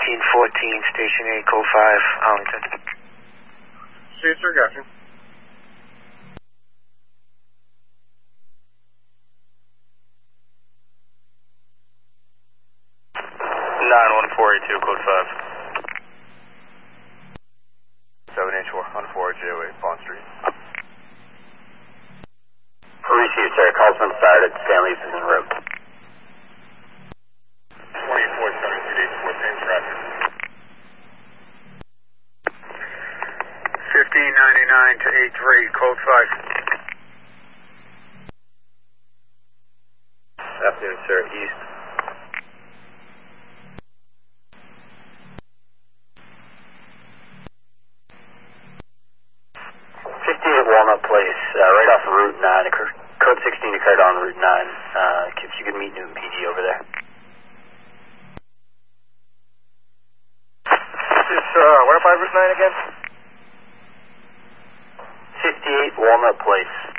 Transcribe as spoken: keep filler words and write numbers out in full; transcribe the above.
eighteen fourteen, Station eight, Code five, Arlington. See you, sir, gotcha. nine one four eight two, Code five. seven H one four J O eight, Bond Street. Received, sir. Call's been started. Stanley's is en route. twenty-four seventeen eight four, same traffic. fifteen ninety-nine to eight three, Code five. Afternoon, sir. East. fifty-eight Walnut Place, uh, right off of Route nine. Code sixteen occurred on Route nine. Uh, if you could meet Newton P D over there. This is, uh, where by Route nine again? fifty-eight Walnut Place.